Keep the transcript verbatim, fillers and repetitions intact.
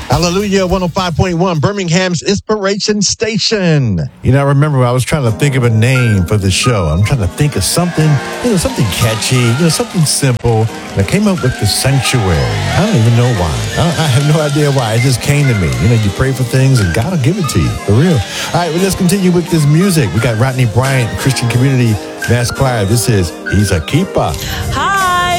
Hallelujah, one oh five point one, Birmingham's Inspiration Station. You know, I remember I was trying to think of a name for the show. I'm trying to think of something, you know, something catchy, you know, something simple. And I came up with The Sanctuary. I don't even know why. I, I have no idea why. It just came to me. You know, you pray for things and God will give it to you, for real. All right, well, let's continue with this music. We got Rodney Bryant, Christian Community Mass Choir. This is He's a Keeper. Hi.